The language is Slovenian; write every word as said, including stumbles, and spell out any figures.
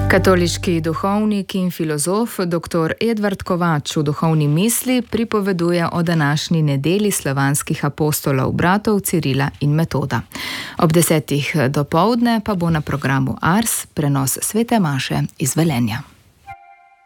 Katoliški duhovnik in filozof dr. Edvard Kovač v Duhovni misli pripoveduje o današnji nedeli slovanskih apostolov, bratov Cirila in Metoda. Ob desetih dopoldne pa bo na programu Ars prenos svete maše iz Velenja.